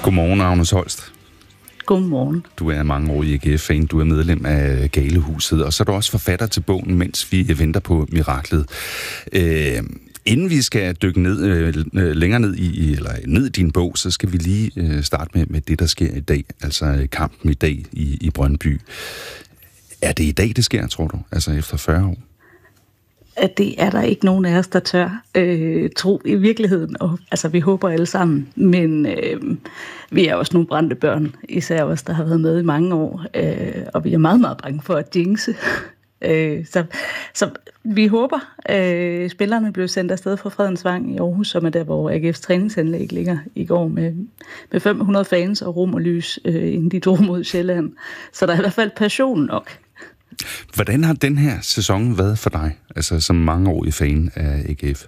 Godmorgen, Agnes Holst. Godmorgen. Du er mangeårig AGF-fan, du er medlem af Galehuset, og så er du også forfatter til bogen, mens vi venter på miraklet. Inden vi skal dykke længere ned i din bog, så skal vi lige starte med det, der sker i dag, altså kampen i dag i Brøndby. Er det i dag, det sker, tror du, altså efter 40 år? Det er der ikke nogen af os, der tør tro i virkeligheden. Og, altså, vi håber alle sammen, men vi er også nogle brændte børn, især os, der har været med i mange år. Og vi er meget, meget bange for at jinxe. Så vi håber. Spillerne blev sendt afsted fra Fredensvang i Aarhus, som er der, hvor AGF's træningsanlæg ligger i går med 500 fans og rom og lys, inden de drog mod Sjælland. Så der er i hvert fald passion nok. Hvordan har den her sæson været for dig, altså som mangeårig fan af AGF?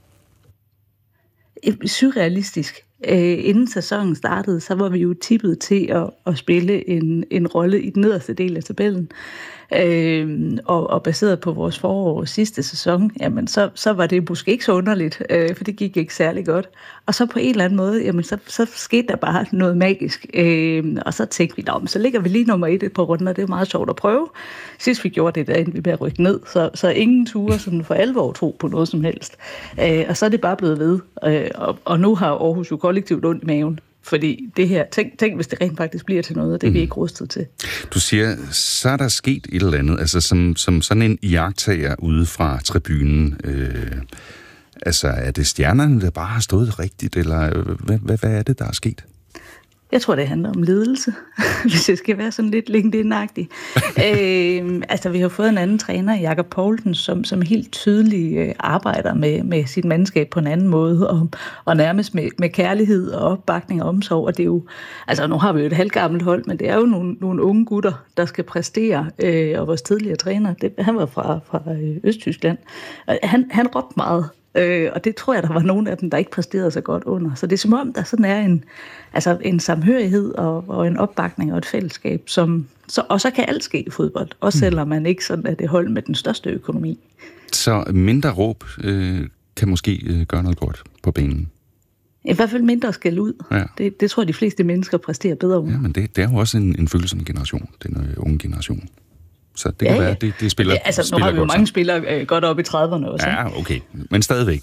Surrealistisk. Inden sæsonen startede, så var vi jo tippet til at spille en rolle i den nederste del af tabellen. Og baseret på vores forår sidste sæson, jamen så var det måske ikke så underligt, for det gik ikke særlig godt. Og så på en eller anden måde, jamen så skete der bare noget magisk. Og så tænkte vi, så ligger vi lige nummer 1 på runden, og det er meget sjovt at prøve. Sidst vi gjorde det, der endte vi med at rykke ned, så ingen ture sådan for alvor tro på noget som helst. Og så er det bare blevet ved. Og nu har Aarhus jo kollektivt ondt i maven. Fordi det her, tænk hvis det rent faktisk bliver til noget, og det er vi ikke rustet til. Du siger, så er der sket et eller andet, altså som sådan en iagttager ude fra tribunen. Altså er det stjernerne, der bare har stået rigtigt, eller hvad er det, der er sket? Jeg tror, det handler om ledelse, hvis jeg skal være sådan lidt LinkedIn-agtig. Altså, vi har fået en anden træner, Jakob Poulsen, som helt tydeligt arbejder med sit mandskab på en anden måde, og nærmest med kærlighed og opbakning og omsorg. Og det er jo, altså nu har vi jo et halvgammelt hold, men det er jo nogle unge gutter, der skal præstere. Og vores tidligere træner, han var fra Østtyskland. Han råbte meget. Og det tror jeg, der var nogle af dem, der ikke præsterede så godt under. Så det er som om, der sådan er en samhørighed og en opbakning og et fællesskab, og så kan alt ske i fodbold, også selvom man ikke sådan er det hold med den største økonomi. Så mindre råb kan måske gøre noget godt på banen? I hvert fald mindre skæld ud. Ja. Det tror jeg, de fleste mennesker præsterer bedre under. Ja, men det er jo også en følsom generation, den unge generation. Så det kan være, det spiller godt. Altså, nu har vi jo mange spillere godt op i 30'erne også. Ja, okay. Men stadigvæk.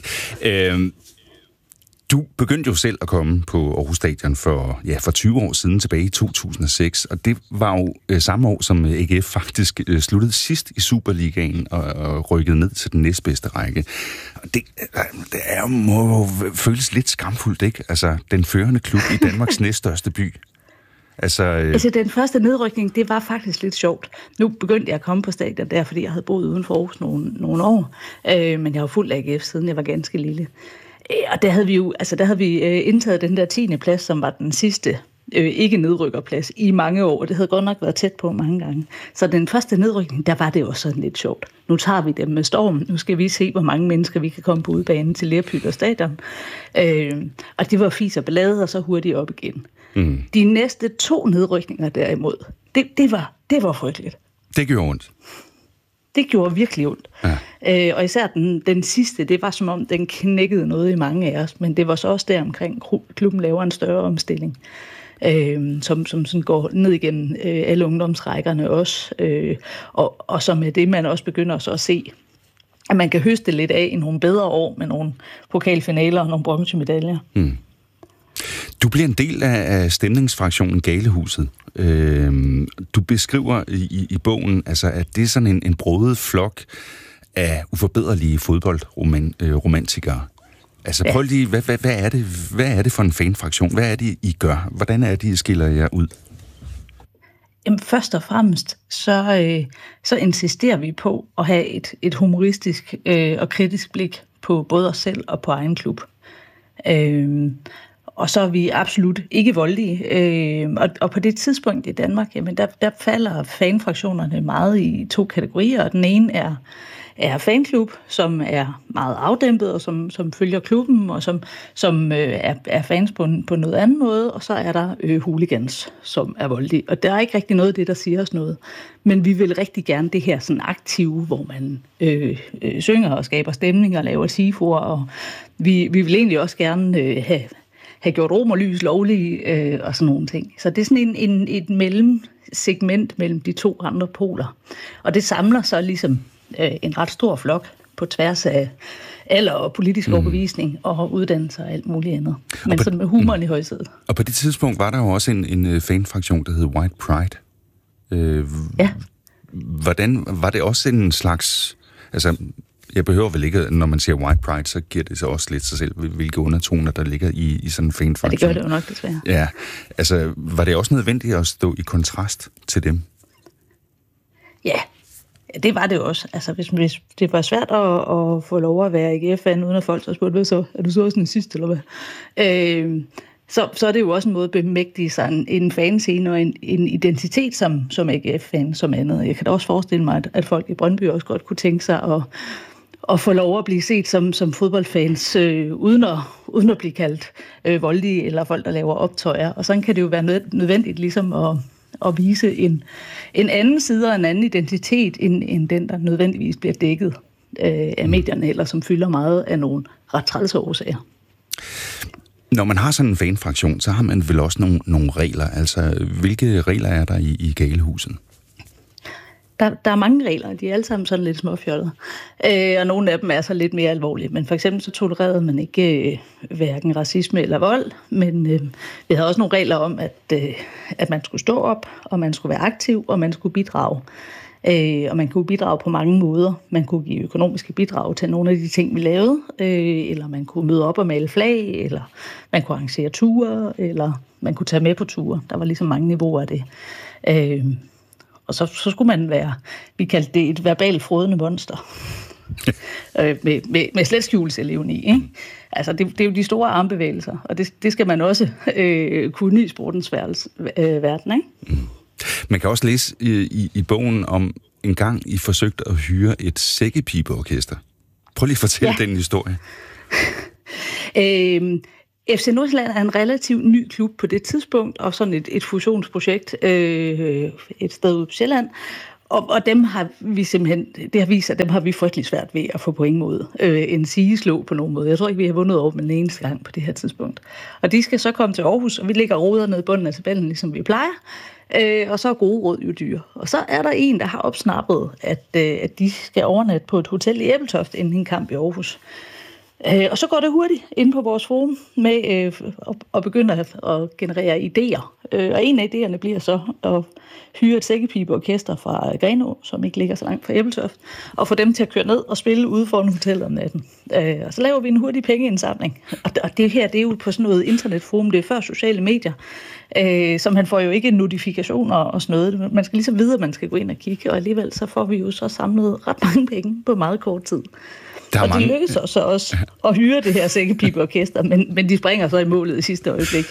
Du begyndte jo selv at komme på Aarhus Stadion for 20 år siden, tilbage i 2006. Og det var jo samme år, som AGF faktisk sluttede sidst i Superligaen og rykkede ned til den næstbedste række. Det må føles lidt skamfuldt, ikke? Altså, den førende klub i Danmarks næststørste by. Altså, den første nedrykning, det var faktisk lidt sjovt. Nu begyndte jeg at komme på stadion der, fordi jeg havde boet uden for Aarhus nogle år. Men jeg har fulgt AGF, siden jeg var ganske lille. Og der havde vi indtaget den der 10. plads, som var den sidste ikke-nedrykkerplads i mange år. Det havde godt nok været tæt på mange gange. Så den første nedrykning, der var det også sådan lidt sjovt. Nu tager vi dem med storm. Nu skal vi se, hvor mange mennesker vi kan komme på udbanen til Lerpyt og Stadion. Og det var fis og ballade, og så hurtigt op igen. De næste 2 nedrykninger derimod, det var frygteligt. Det gjorde ondt. Det gjorde virkelig ondt. Ja. Og især den sidste, det var som om, den knækkede noget i mange af os, men det var så også der omkring, klubben laver en større omstilling, som sådan går ned igennem alle ungdomsrækkerne også, og som er det, man også begynder så at se, at man kan høste lidt af i nogle bedre år med nogle pokalfinaler og nogle bronzemedaljer. Du bliver en del af stemningsfraktionen Galehuset. Du beskriver i bogen, altså, at det er sådan en broget flok af uforbederlige fodboldromantikere. Altså prøv lige, hvad er det for en fanfraktion? Hvad er det, I gør? Hvordan er det, I skiller jer ud? Jamen, først og fremmest, så insisterer vi på at have et humoristisk og kritisk blik på både os selv og på egen klub. Og så er vi absolut ikke voldelige. Og på det tidspunkt i Danmark, jamen der falder fanfraktionerne meget i 2 kategorier. Og den ene er fanklub, som er meget afdæmpet, og som følger klubben, og som er fans på noget anden måde. Og så er der hooligans, som er voldelige. Og der er ikke rigtig noget af det, der siger os noget. Men vi vil rigtig gerne det her sådan aktive, hvor man synger og skaber stemning og laver tifo. Og vi vil egentlig også gerne have have gjort romerlys lovlige og sådan nogle ting. Så det er sådan et mellemsegment mellem de to andre poler. Og det samler så ligesom en ret stor flok på tværs af alder og politisk overbevisning og uddannelse og alt muligt andet. Men sådan med humoren i højsædet. Og på det tidspunkt var der jo også en fanfraktion, der hed White Pride. Ja. Hvordan var det også en slags... Altså, jeg behøver vel ikke, når man siger White Pride, så giver det så også lidt sig selv, hvilke undertoner, der ligger i sådan en fanfraktion. Ja, det gør det jo nok desværre. Ja, altså, var det også nødvendigt at stå i kontrast til dem? Ja, det var det jo også. Altså, hvis det var svært at få lov at være AGF-fan, uden at folk så spurgte, hvad så? Er du så også en sidste, eller hvad? Så er det jo også en måde at bemægtige sig en fanscene og en identitet som AGF-fan som andet. Jeg kan da også forestille mig, at folk i Brøndby også godt kunne tænke sig at få lov at blive set som fodboldfans, uden at blive kaldt voldelige eller folk, der laver optøjer. Og sådan kan det jo være nødvendigt ligesom at vise en anden side og en anden identitet, end den, der nødvendigvis bliver dækket af medierne, eller som fylder meget af nogle ret trælse årsager. Når man har sådan en fanfraktion, så har man vel også nogle regler. Altså, hvilke regler er der i Galehuset? Der er mange regler, de er alle sammen sådan lidt småfjollede. Og nogle af dem er så lidt mere alvorlige. Men for eksempel så tolererede man ikke hverken racisme eller vold. Men vi havde også nogle regler om, at man skulle stå op, og man skulle være aktiv, og man skulle bidrage. Og man kunne bidrage på mange måder. Man kunne give økonomiske bidrag til nogle af de ting, vi lavede, eller man kunne møde op og male flag, eller man kunne arrangere ture, eller man kunne tage med på ture. Der var ligesom mange niveauer af det. Og så skulle man være, vi kaldte det et verbalt frådende monster. med slet skjulselevn i, ikke? Altså, det er jo de store armbevægelser, og det skal man også kunne i sportens verden, ikke? Man kan også læse i bogen om en gang I forsøgte at hyre et sækkepibeorkester. Prøv lige at fortælle den historie. FC Nordsjælland er en relativt ny klub på det tidspunkt, og sådan et fusionsprojekt et sted ude på Sjælland. Og dem har vi simpelthen, det har vist, at dem har vi frygtelig svært ved at få point mod. En sigeslå på nogen måde. Jeg tror ikke, vi har vundet over med den eneste gang på det her tidspunkt. Og de skal så komme til Aarhus, og vi ligger roder ned i bunden af tabellen, ligesom vi plejer. Og så er gode råd jo dyre. Og så er der en, der har opsnappet, at de skal overnatte på et hotel i Ebeltoft inden en kamp i Aarhus. Og så går det hurtigt inde på vores forum med at begynde at generere idéer. Og en af idéerne bliver så at hyre et sækkepibeorkester fra Grenaa, som ikke ligger så langt fra Ebeltoft, og få dem til at køre ned og spille ude foran hotellet om natten. Og så laver vi en hurtig pengeindsamling. Og det her, det er jo på sådan noget internetforum, det er før sociale medier, så man får jo ikke notifikationer og sådan noget. Man skal ligesom vide, at man skal gå ind og kigge, og alligevel så får vi jo så samlet ret mange penge på meget kort tid. Og det lykkedes også at hyre det her sækkepibeorkester, men de springer så i målet i sidste øjeblik.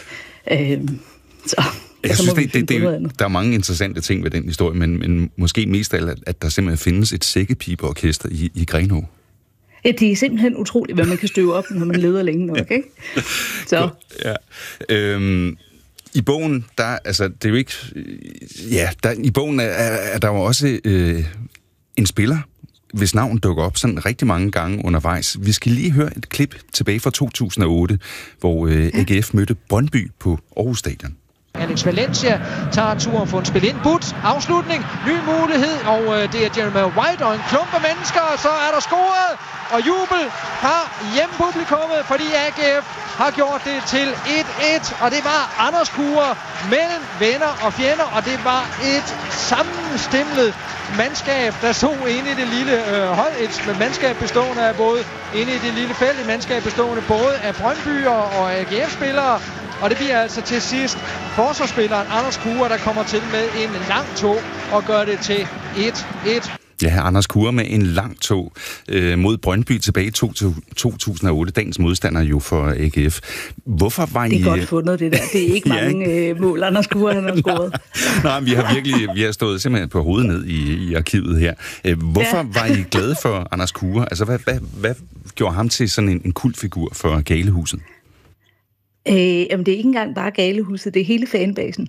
Jeg synes, der er mange interessante ting ved den historie, men måske mest af alt, at der simpelthen findes et sækkepibeorkester i Grenaa. Ja, det er simpelthen utroligt, hvad man kan støve op, når man leder længe nok, ikke? Så. Ja. I bogen, det er jo ikke... Ja, i bogen er der jo også en spiller, hvis navn dukker op sådan rigtig mange gange undervejs. Vi skal lige høre et klip tilbage fra 2008, hvor AGF mødte Brøndby på Aarhus Stadion. Alex Valencia tager turen for en spil-ind. But, afslutning, ny mulighed, og det er Jeremy White og en klump af mennesker, og så er der scoret, og jubel fra hjemmepublikummet, fordi AGF har gjort det til 1-1, og det var Anders Kure mellem venner og fjender, og det var et sammenstimlet mandskab, der stod inde i det lille hold, et mandskab bestående af både inde i det lille felt, et mandskab bestående både af Brøndbyer og AGF-spillere. Og det bliver altså til sidst forsvarsspilleren Anders Kure, der kommer til med en lang tog og gør det til 1-1. Ja, Anders Kure med en lang tog mod Brøndby tilbage i 2008. Dagens modstander jo for AGF. Hvorfor var I... Det er godt fundet, det der. Det er ikke mange mål, Anders Kure han har scoret. Nej, vi har stået simpelthen på hovedet ned i arkivet her. Hvorfor var I glade for Anders Kure? Altså, hvad gjorde ham til sådan en kultfigur for Galehuset? Jamen, det er ikke engang bare Galehuset, det er hele fanbasen.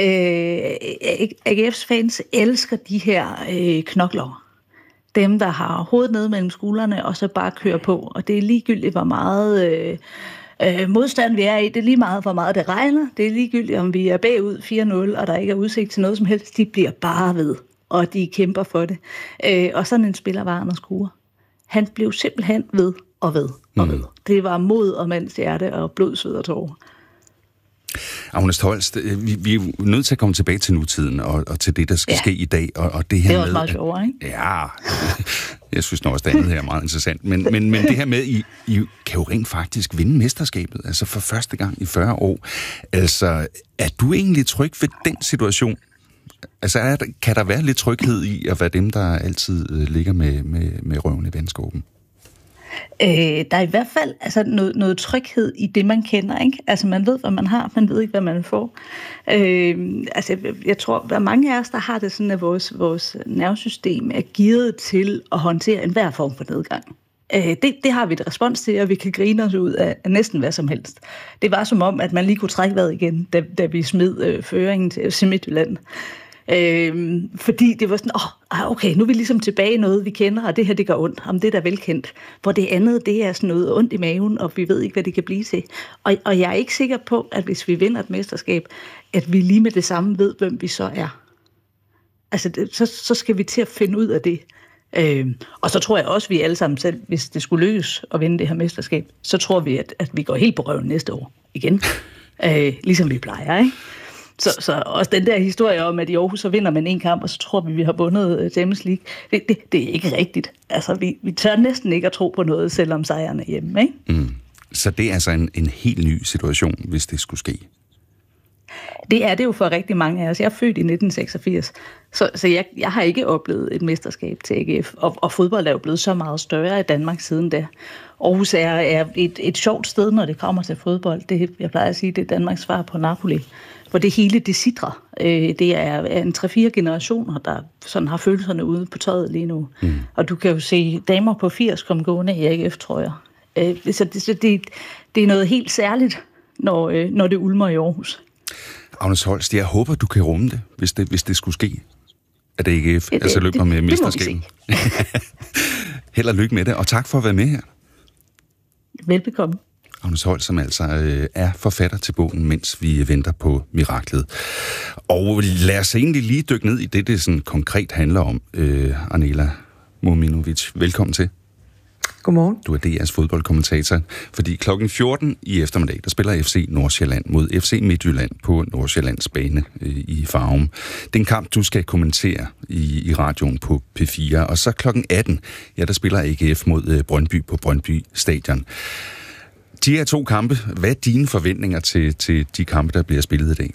AGF's fans elsker de her knoklere. Dem, der har hovedet nede mellem skuldrene, og så bare kører på. Og det er ligegyldigt, hvor meget Modstand vi er i, det er lige meget, hvor meget det regner. Det er ligegyldigt, om vi er bagud 4-0, og der ikke er udsigt til noget som helst. De bliver bare ved, og de kæmper for det. Og sådan en spiller var Anders Kure. Han blev simpelthen ved og ved og ved. Det var mod og mands hjerte og blod, sved og tårer. Agnes Holst, vi er nødt til at komme tilbage til nutiden og til det, der skal ske i dag. Og det her det er også meget sjovere, ikke? Ja, jeg synes nok også, det andet her er meget interessant. Men det her med, I kan jo rent faktisk vinde mesterskabet, altså for første gang i 40 år. Altså, er du egentlig tryg ved den situation? Altså, kan der være lidt tryghed i at være dem, der altid ligger med røven i vandskåben? Der er i hvert fald altså noget tryghed i det, man kender, ikke? Altså, man ved, hvad man har, man ved ikke, hvad man får. Altså, jeg tror, der er mange af os, der har det sådan, at vores nervesystem er gearet til at håndtere enhver form for nedgang. Det har vi et respons til, og vi kan grine os ud af næsten hvad som helst. Det var som om, at man lige kunne trække vejret igen, da vi smed føringen til FC Midtjylland. Fordi det var sådan, okay, nu er vi ligesom tilbage i noget, vi kender, og det her, det gør ondt. Om det er da velkendt. Hvor det andet, det er sådan noget ondt i maven, og vi ved ikke, hvad det kan blive til. Og jeg er ikke sikker på, at hvis vi vinder et mesterskab, at vi lige med det samme ved, hvem vi så er. Altså, så skal vi til at finde ud af det. Og så tror jeg også, vi alle sammen selv, hvis det skulle lykkes at vinde det her mesterskab, så tror vi, at vi går helt på røven næste år igen. Ligesom vi plejer, ikke? Så også den der historie om, at i Aarhus så vinder man en kamp, og så tror vi har vundet Champions League. Det er ikke rigtigt. Altså, vi tør næsten ikke at tro på noget, selvom sejren er hjemme, ikke? Så det er altså en helt ny situation, hvis det skulle ske? Det er det jo for rigtig mange af os. Jeg er født i 1986, så jeg har ikke oplevet et mesterskab til AGF, og fodbold er jo blevet så meget større i Danmark siden da. Aarhus er et sjovt sted, når det kommer til fodbold. Det, jeg plejer at sige, det er Danmarks svar på Napoli, hvor det hele det sidrer. Det er en 3-4 generationer, der sådan har følelserne ude på tøjet lige nu. Og du kan jo se damer på 80 komme gående i AGF, tror jeg. Så det er noget helt særligt, når det ulmer i Aarhus. Agnes Holst, jeg håber, du kan rumme det, hvis det skulle ske, at AGF løber med mesterskabet. Held og lykke med det, og tak for at være med her. Velbekomme. Agnes Holst, som altså er forfatter til bogen, mens vi venter på miraklet. Og lad os egentlig lige dykke ned i det sådan konkret handler om. Anela Muminovic, velkommen til. Godmorgen. Du er DR's fodboldkommentator, fordi klokken 14 i eftermiddag, der spiller FC Nordsjælland mod FC Midtjylland på Nordsjællands bane i Farum. Det er en kamp, du skal kommentere i radioen på P4. Og så klokken 18, der spiller AGF mod Brøndby på Brøndby Stadion. De her to kampe, hvad er dine forventninger til de kampe, der bliver spillet i dag?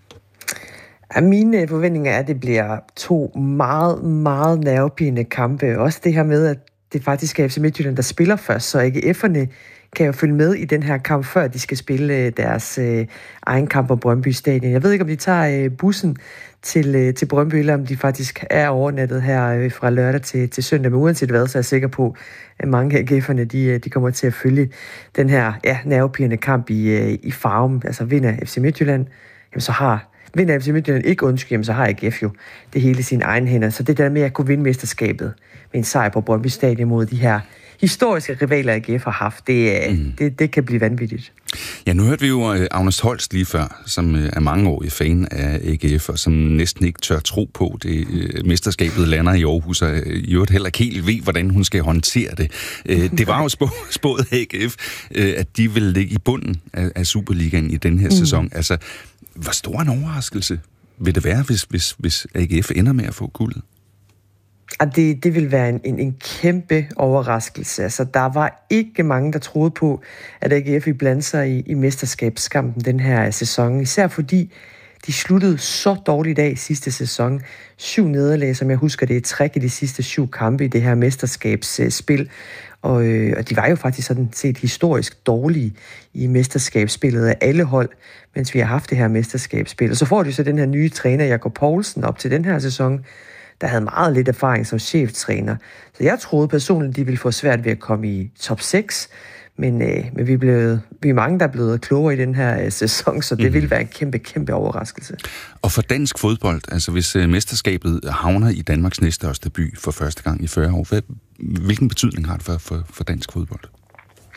Mine forventninger er, at det bliver to meget, meget nervepirrende kampe. Også det her med, at det faktisk er FC Midtjylland, der spiller først, så AGF'erne kan jo følge med i den her kamp, før de skal spille deres egen kamp på Brøndby Stadion. Jeg ved ikke, om de tager bussen til Brøndby, eller om de faktisk er overnattet her fra lørdag til søndag. Men uanset hvad, så er jeg sikker på, at mange af AGF'erne, de kommer til at følge den her nervepirrende kamp i Farum. Altså vinder FC Midtjylland, jamen så vinder FC Midtjylland ikke så har AGF jo det hele i sine egne hænder. Så det der med at kunne vinde mesterskabet med en sejr på Brøndby Stadion mod de her historiske rivaler, AGF har haft, det kan blive vanvittigt. Ja, nu hørte vi jo Agnes Holst lige før, som er mangeårig fan af AGF, og som næsten ikke tør tro på, det mesterskabet lander i Aarhus, og i øvrigt heller ikke helt ved, hvordan hun skal håndtere det. Det var jo spået af AGF, at de ville ligge i bunden af Superligaen i den her sæson. Altså, hvor stor en overraskelse vil det være, hvis AGF ender med at få guldet? Og det vil være en kæmpe overraskelse. Altså, der var ikke mange, der troede på, at AGF ville blande sig i mesterskabskampen den her sæson. Især fordi de sluttede så dårligt af sidste sæson. 7 nederlag, som jeg husker, det er træk i de sidste 7 kampe i det her mesterskabsspil. Og de var jo faktisk sådan set historisk dårlige i mesterskabsspillet af alle hold, mens vi har haft det her mesterskabsspil. Og så får de så den her nye træner, Jakob Poulsen, op til den her sæson, der havde meget lidt erfaring som cheftræner. Så jeg troede personligt, de ville få svært ved at komme i top 6, men vi er mange, der er blevet klogere i den her sæson, så det vil være en kæmpe, kæmpe overraskelse. Og for dansk fodbold, altså hvis mesterskabet havner i Danmarks næststørste by for første gang i 40 år, hvilken betydning har det for dansk fodbold?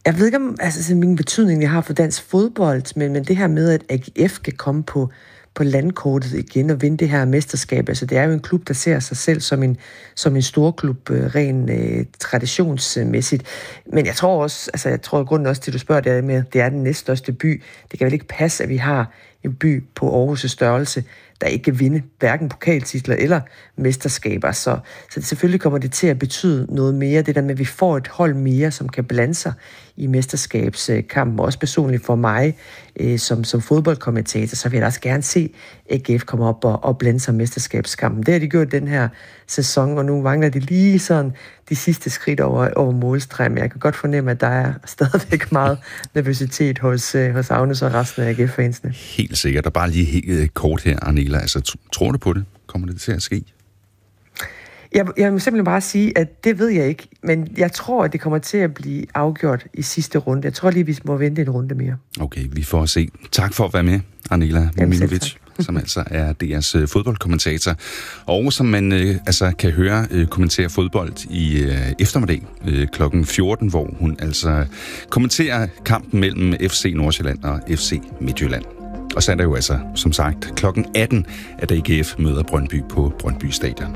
Jeg ved ikke om min betydning, jeg har for dansk fodbold, men det her med, at AGF kan komme på landkortet igen og vinde det her mesterskab. Altså, det er jo en klub, der ser sig selv som en storklub, ren traditionsmæssigt. Men jeg tror også, at grunden også til, du spørger det med, det er den næststørste by. Det kan vel ikke passe, at vi har en by på Aarhus' størrelse, der ikke kan vinde hverken pokaltitler eller mesterskaber. Så det selvfølgelig kommer det til at betyde noget mere, det der med, at vi får et hold mere, som kan blande sig i mesterskabskampen. Også personligt for mig, som fodboldkommentator, så vil jeg også gerne se AGF komme op og blande sig i mesterskabskampen. Det har de gjort den her sæson, og nu mangler de lige sådan de sidste skridt over målstregen. Jeg kan godt fornemme, at der er stadigvæk meget nervøsitet hos Agnes og resten af AGF-fansene. Helt sikkert. Og bare lige helt kort her, Arnela. Altså, tror du på det? Kommer det til at ske? Jeg må simpelthen bare sige, at det ved jeg ikke, men jeg tror, at det kommer til at blive afgjort i sidste runde. Jeg tror lige, vi må vente en runde mere. Okay, vi får se. Tak for at være med, Arnela Mominovic, som altså er DR's fodboldkommentator, og som man kan høre kommentere fodbold i eftermiddag kl. 14, hvor hun altså kommenterer kampen mellem FC Nordsjælland og FC Midtjylland. Og så er der jo altså, som sagt, kl. 18, at AGF møder Brøndby på Brøndby Stadion.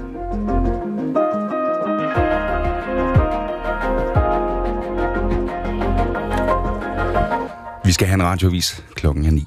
Vi skal have en radioavis klokken 9.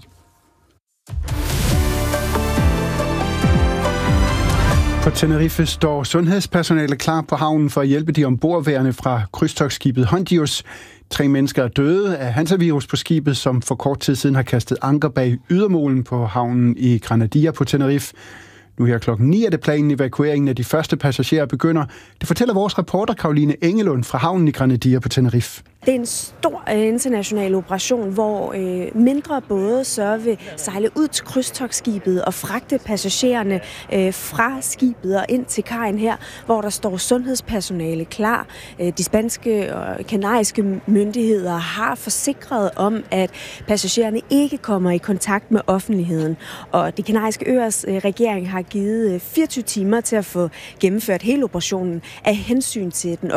På Tenerife står sundhedspersonale klar på havnen for at hjælpe de ombordværende fra krydstogtskibet Hondius. 3 mennesker er døde af hantavirus på skibet, som for kort tid siden har kastet anker bag ydermolen på havnen i Granadilla på Tenerife. Nu her klokken 9 er det planen, evakueringen af de første passagerer begynder. Det fortæller vores reporter Caroline Engelund fra havnen i Granadilla på Tenerife. Det er en stor international operation, hvor mindre både så vil sejle ud til krydstogtskibet og fragte passagererne fra skibet og ind til kajen her, hvor der står sundhedspersonale klar. De spanske og kanariske myndigheder har forsikret om, at passagererne ikke kommer i kontakt med offentligheden. Og de kanariske øers regering har givet 24 timer til at få gennemført hele operationen af hensyn til den